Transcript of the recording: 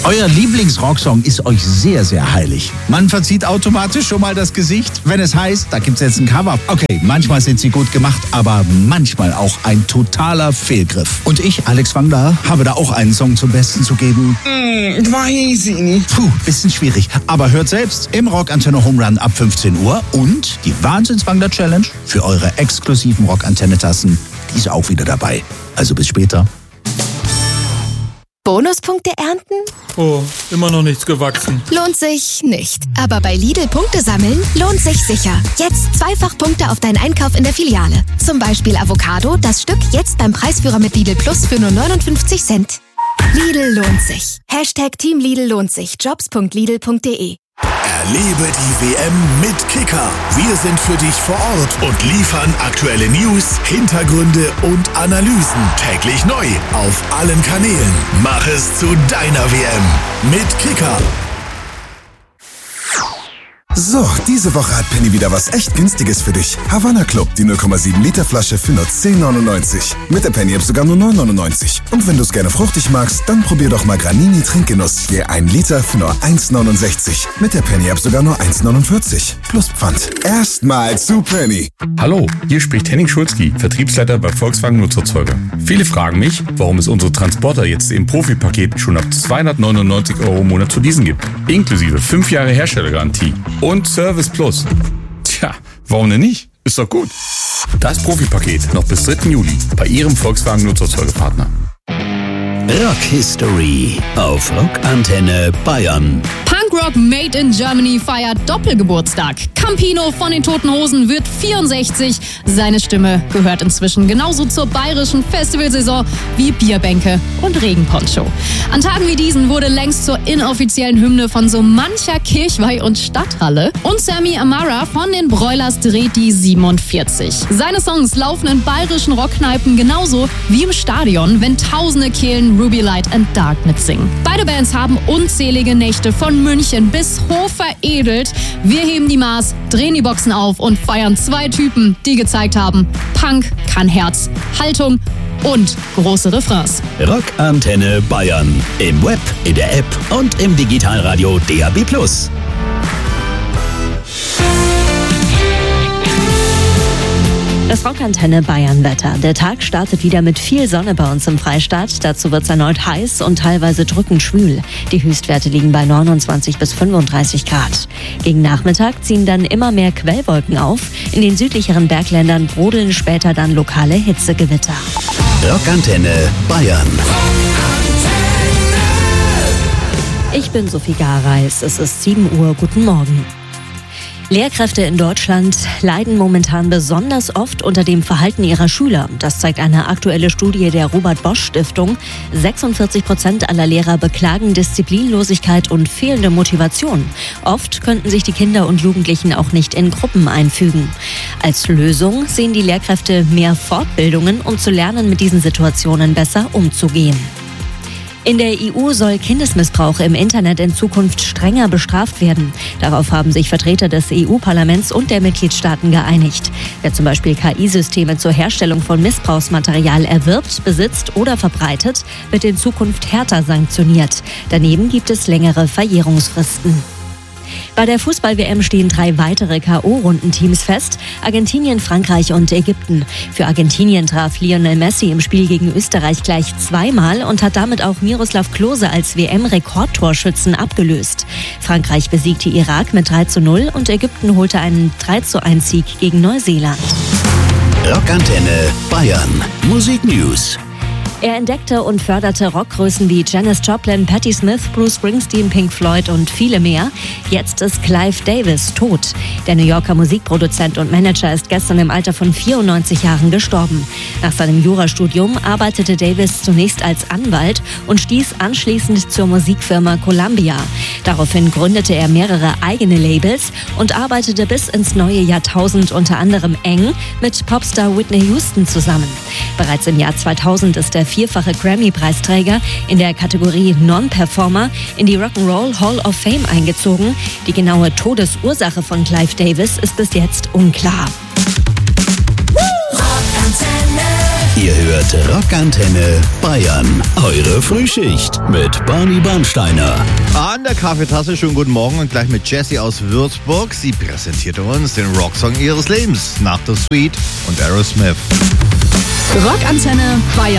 Euer Lieblingsrocksong ist euch sehr, sehr heilig. Man verzieht automatisch schon mal das Gesicht, wenn es heißt, da gibt's jetzt ein Cover. Okay, manchmal sind sie gut gemacht, aber manchmal auch ein totaler Fehlgriff. Und ich, Alex Wangler, habe da auch einen Song zum Besten zu geben. Weiß ich nicht. Bisschen schwierig. Aber hört selbst im Rockantenne Home Run ab 15 Uhr und die Wahnsinns-Wangler Challenge für eure exklusiven Rockantenne-Tassen. Die ist auch wieder dabei. Also bis später. Bonuspunkte ernten? Oh, immer noch nichts gewachsen. Lohnt sich nicht. Aber bei Lidl Punkte sammeln lohnt sich sicher. Jetzt zweifach Punkte auf deinen Einkauf in der Filiale. Zum Beispiel Avocado, das Stück jetzt beim Preisführer mit Lidl Plus für nur 59 Cent. Lidl lohnt sich. #Team Lidl lohnt sich. Jobs.lidl.de. Erlebe die WM mit Kicker. Wir sind für dich vor Ort und liefern aktuelle News, Hintergründe und Analysen. Täglich neu auf allen Kanälen. Mach es zu deiner WM mit Kicker. So, diese Woche hat Penny wieder was echt Günstiges für dich. Havana Club, die 0,7 Liter Flasche für nur 10,99. Mit der Penny-App sogar nur 9,99. Und wenn du es gerne fruchtig magst, dann probier doch mal Granini Trinkgenuss. Je 1 Liter für nur 1,69. Mit der Penny-App sogar nur 1,49. Plus Pfand. Erstmal zu Penny. Hallo, hier spricht Henning Schulzki, Vertriebsleiter bei Volkswagen Nutzerzeuger. Viele fragen mich, warum es unsere Transporter jetzt im Profi-Paket schon ab 299 € im Monat zu leasen gibt. Inklusive 5 Jahre Herstellergarantie. Und Service Plus. Tja, warum denn nicht? Ist doch gut. Das Profi-Paket noch bis 3. Juli bei Ihrem Volkswagen Nutzerzeugerpartner. Rock History auf Rockantenne Bayern. Punkrock Made in Germany feiert Doppelgeburtstag. Campino von den Toten Hosen wird 64. Seine Stimme gehört inzwischen genauso zur bayerischen Festivalsaison wie Bierbänke und Regenponcho. An Tagen wie diesen wurde längst zur inoffiziellen Hymne von so mancher Kirchweih und Stadthalle. Und Sammy Amara von den Broilers dreht die 47. Seine Songs laufen in bayerischen Rockkneipen genauso wie im Stadion, wenn tausende Kehlen Ruby Light and Dark mitsingen. Beide Bands haben unzählige Nächte von München bis Hof veredelt. Wir heben die Maß, drehen die Boxen auf und feiern 2 Typen, die gezeigt haben, Punk kann Herz, Haltung und große Refrains. Rockantenne Bayern. Im Web, in der App und im Digitalradio DAB+. Das Rockantenne Bayern-Wetter. Der Tag startet wieder mit viel Sonne bei uns im Freistaat. Dazu wird es erneut heiß und teilweise drückend schwül. Die Höchstwerte liegen bei 29 bis 35 Grad. Gegen Nachmittag ziehen dann immer mehr Quellwolken auf. In den südlicheren Bergländern brodeln später dann lokale Hitzegewitter. Rockantenne Bayern. Ich bin Sophie Gareis. Es ist 7 Uhr. Guten Morgen. Lehrkräfte in Deutschland leiden momentan besonders oft unter dem Verhalten ihrer Schüler. Das zeigt eine aktuelle Studie der Robert-Bosch-Stiftung. 46% aller Lehrer beklagen Disziplinlosigkeit und fehlende Motivation. Oft könnten sich die Kinder und Jugendlichen auch nicht in Gruppen einfügen. Als Lösung sehen die Lehrkräfte mehr Fortbildungen, um zu lernen, mit diesen Situationen besser umzugehen. In der EU soll Kindesmissbrauch im Internet in Zukunft strenger bestraft werden. Darauf haben sich Vertreter des EU-Parlaments und der Mitgliedstaaten geeinigt. Wer zum Beispiel KI-Systeme zur Herstellung von Missbrauchsmaterial erwirbt, besitzt oder verbreitet, wird in Zukunft härter sanktioniert. Daneben gibt es längere Verjährungsfristen. Bei der Fußball-WM stehen 3 weitere K.O.-Rundenteams fest: Argentinien, Frankreich und Ägypten. Für Argentinien traf Lionel Messi im Spiel gegen Österreich gleich 2-mal und hat damit auch Miroslav Klose als WM-Rekordtorschützen abgelöst. Frankreich besiegte Irak mit 3:0 und Ägypten holte einen 3:1-Sieg gegen Neuseeland. Rockantenne Bayern. Musik News. Er entdeckte und förderte Rockgrößen wie Janis Joplin, Patti Smith, Bruce Springsteen, Pink Floyd und viele mehr. Jetzt ist Clive Davis tot. Der New Yorker Musikproduzent und Manager ist gestern im Alter von 94 Jahren gestorben. Nach seinem Jurastudium arbeitete Davis zunächst als Anwalt und stieß anschließend zur Musikfirma Columbia. Daraufhin gründete er mehrere eigene Labels und arbeitete bis ins neue Jahrtausend unter anderem eng mit Popstar Whitney Houston zusammen. Bereits im Jahr 2000 ist der 4-fache Grammy-Preisträger in der Kategorie Non-Performer in die Rock'n'Roll Hall of Fame eingezogen. Die genaue Todesursache von Clive Davis ist bis jetzt unklar. Ihr hört Rockantenne Bayern. Eure Frühschicht mit Barney Bernsteiner. An der Kaffeetasse, schönen guten Morgen und gleich mit Jessie aus Würzburg. Sie präsentierte uns den Rocksong ihres Lebens nach The Sweet und Aerosmith. Rockantenne Bayern.